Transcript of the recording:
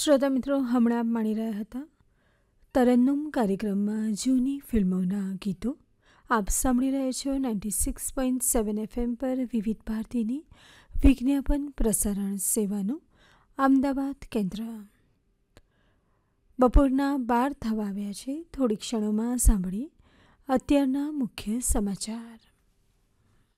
શ્રોતા મિત્રો, હમણાં આપ માણી રહ્યા હતા તરન્નુમ કાર્યક્રમમાં જૂની ફિલ્મોના ગીતો. આપ સાંભળી રહ્યા છો 96.7 FM પર વિવિધ ભારતીની વિજ્ઞાપન પ્રસારણ સેવાનું અમદાવાદ કેન્દ્ર. બપોરના 12 થવા આવ્યા છે. થોડી ક્ષણોમાં સાંભળીએ અત્યારના મુખ્ય સમાચાર.